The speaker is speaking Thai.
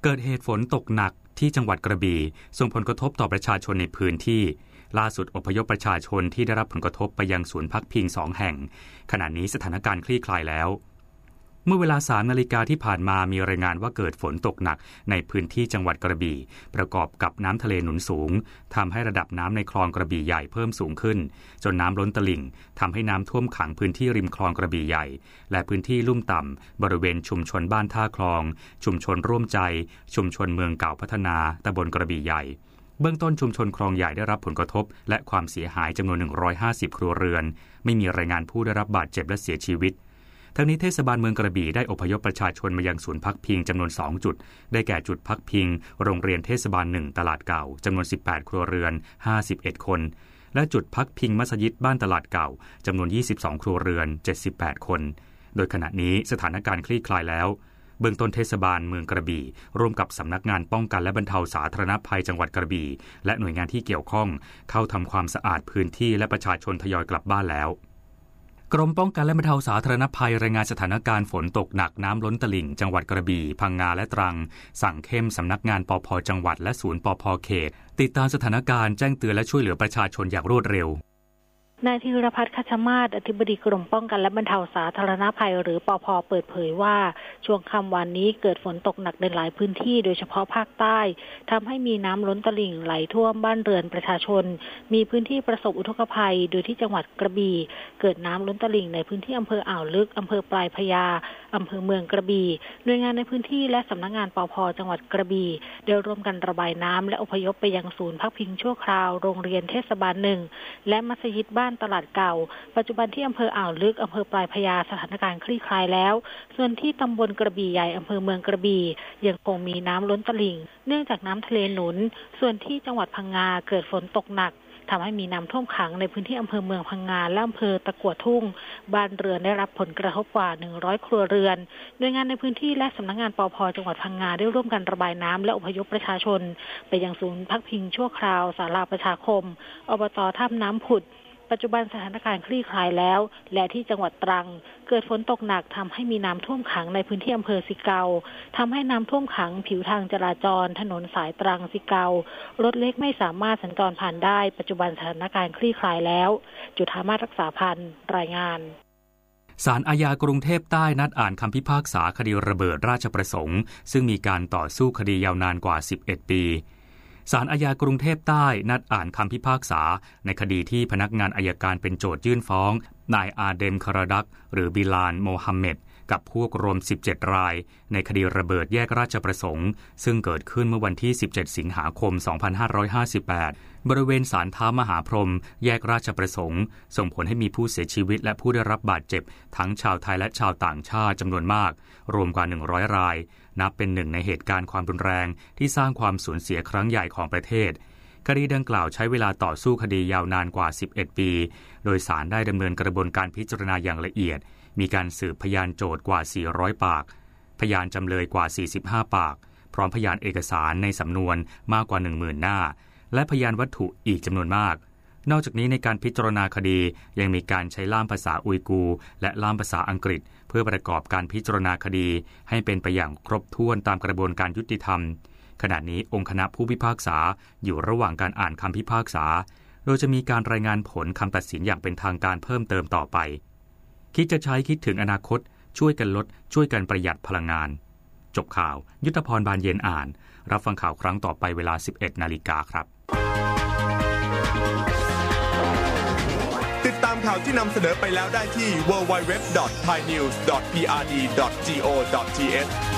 เกิดเหตุฝนตกหนักที่จังหวัดกระบี่ส่งผลกระทบต่อประชาชนในพื้นที่ล่าสุดอพยพประชาชนที่ได้รับผลกระทบไปยังศูนย์พักพิง2แห่งขณะนี้สถานการณ์คลี่คลายแล้วเมื่อเวลา 3 นาฬิกาที่ผ่านมามีรายงานว่าเกิดฝนตกหนักในพื้นที่จังหวัดกระบี่ประกอบกับน้ำทะเลหนุนสูงทำให้ระดับน้ำในคลองกระบี่ใหญ่เพิ่มสูงขึ้นจนน้ำล้นตลิ่งทำให้น้ำท่วมขังพื้นที่ริมคลองกระบี่ใหญ่และพื้นที่ลุ่มต่ำบริเวณชุมชนบ้านท่าคลองชุมชนร่วมใจชุมชนเมืองเก่าพัฒนาตำบลกระบี่ใหญ่เบื้องต้นชุมชนคลองใหญ่ได้รับผลกระทบและความเสียหายจำนวน150ครัวเรือนไม่มีรายงานผู้ได้รับบาดเจ็บและเสียชีวิตทั้งนี้เทศบาลเมืองกระบี่ได้อพยพประชาชนมายังศูนย์พักพิงจำนวน2จุดได้แก่จุดพักพิงโรงเรียนเทศบาล1ตลาดเก่าจำนวน18ครัวเรือน51คนและจุดพักพิงมัสยิดบ้านตลาดเก่าจำนวน22ครัวเรือน78คนโดยขณะนี้สถานการณ์คลี่คลายแล้วเบื้องต้นเทศบาลเมืองกระบี่ร่วมกับสำนักงานป้องกันและบรรเทาสาธารณภัยจังหวัดกระบี่และหน่วยงานที่เกี่ยวข้องเข้าทำความสะอาดพื้นที่และประชาชนทยอยกลับบ้านแล้วกรมป้องกันและบรรเทาสาธารณภัยรายงานสถานการณ์ฝนตกหนักน้ำล้นตลิ่งจังหวัดกระบี่พังงาและตรังสั่งเข้มสำนักงานปภ.จังหวัดและศูนย์ปภ.เขตติดตามสถานการณ์แจ้งเตือนและช่วยเหลือประชาชนอย่างรวดเร็วนายธีรพัฒน์คัชมาศอธิบดีกรมป้องกันและบรรเทาสาธารณภัยหรือปภ.เปิดเผยว่าช่วงค่ำวันนี้เกิดฝนตกหนักในหลายพื้นที่โดยเฉพาะภาคใต้ทำให้มีน้ำล้นตลิ่งไหลท่วมบ้านเรือนประชาชนมีพื้นที่ประสบอุทกภัยโดยที่จังหวัดกระบี่เกิดน้ำล้นตลิ่งในพื้นที่อำเภออ่าวลึกอำเภอปลายพญาอำเภอเมืองกระบี่หน่วยงานในพื้นที่และสำนักงานปภ.จังหวัดกระบี่ได้ร่วมกันระบายน้ำและอพยพไปยังศูนย์พักพิงชั่วคราวโรงเรียนเทศบาล1และมัสยิดบ้านตลาดเก่าปัจจุบันที่อำเภออ่าวลึกอำเภอปลายพญาสถานการณ์คลี่คลายแล้วส่วนที่ตำบลกระบี่ใหญ่อำเภอเมืองกระบี่ยังคงมีน้ำล้นตลิ่งเนื่องจากน้ำทะเลหนุนส่วนที่จังหวัดพังงาเกิดฝนตกหนักทำให้มีน้ำท่วมขังในพื้นที่อำเภอเมืองพังงาและอำเภอตะกั่วทุ่งบ้านเรือนได้รับผลกระทบกว่า100ครัวเรือนโดยงานในพื้นที่และสำนักงานปภ.จังหวัดพังงาได้ร่วมกันระบายน้ำและอพยพประชาชนไปยังศูนย์พักพิงชั่วคราวศาลาประชาคมอบต.ถ้ำน้ำผุดปัจจุบันสถานการณ์คลี่คลายแล้วและที่จังหวัดตรังเกิดฝนตกหนักทำให้มีน้ำท่วมขังในพื้นที่อำเภอสิเกาทำให้น้ำท่วมขังผิวทางจราจรถนนสายตรังสิเการถเล็กไม่สามารถสัญจรผ่านได้ปัจจุบันสถานการณ์คลี่คลายแล้วจุฑามาศรักษาพันธ์รายงานศาลอาญากรุงเทพใต้นัดอ่านคำพิพากษาคดีระเบิดราชประสงค์ซึ่งมีการต่อสู้คดียาวนานกว่า11ปีศาลอาญากรุงเทพใต้นัดอ่านคำพิพากษาในคดีที่พนักงานอัยการเป็นโจทยื่นฟ้องนายอาเดมคาราดักหรือบิลานโมฮัมเหม็ดกับพวกรวม17รายในคดีระเบิดแยกราชประสงค์ซึ่งเกิดขึ้นเมื่อวันที่17สิงหาคม2558บริเวณศาลท้ามหาพรหมแยกราชประสงค์ส่งผลให้มีผู้เสียชีวิตและผู้ได้รับบาดเจ็บทั้งชาวไทยและชาวต่างชาติจำนวนมากรวมกว่า100รายนับเป็นหนึ่งในเหตุการณ์ความรุนแรงที่สร้างความสูญเสียครั้งใหญ่ของประเทศคดีดังกล่าวใช้เวลาต่อสู้คดียาวนานกว่า11ปีโดยศาลได้ดำเนินกระบวนการพิจารณาอย่างละเอียดมีการสืบพยานโจทก์กว่า400ปากพยานจำเลยกว่า45ปากพร้อมพยานเอกสารในสำนวนมากกว่า 10,000 หน้าและพยานวัตถุอีกจำนวนมากนอกจากนี้ในการพิจารณาคดียังมีการใช้ล่ามภาษาอุยกูร์และล่ามภาษาอังกฤษเพื่อประกอบการพิจารณาคดีให้เป็นไปอย่างครบถ้วนตามกระบวนการยุติธรรมขณะนี้องค์คณะผู้พิพากษาอยู่ระหว่างการอ่านคำพิพากษาโดยจะมีการรายงานผลคำตัดสินอย่างเป็นทางการเพิ่มเติมต่อไปคิดจะใช้คิดถึงอนาคตช่วยกันลดช่วยกันประหยัดพลังงานจบข่าวยุทธพรบานเย็นอ่านรับฟังข่าวครั้งต่อไปเวลา 11:00 น.ครับติดตามข่าวที่นำเสนอไปแล้วได้ที่ www.thainews.prd.go.th